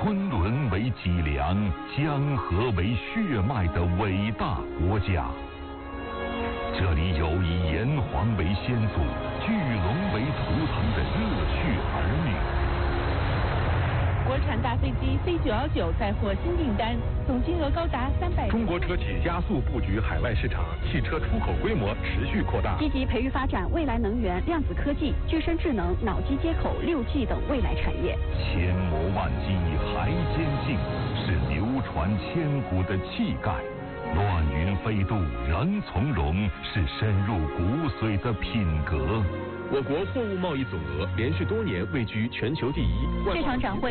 昆仑为脊梁，江河为血脉的伟大国家。这里有以炎黄为先祖、巨龙为图腾的热血儿女。 国产大飞机C919再获新订单，总金额高达300。 中国车企加速布局海外市场，汽车出口规模持续扩大。 积极培育发展未来能源、量子科技、具身智能、脑机接口、6G 等未来产业。 千磨万击还坚劲，是流传千古的气概。乱云飞渡仍从容，是深入骨髓的品格。 我国货物贸易总额连续多年位居全球第一。 这场展会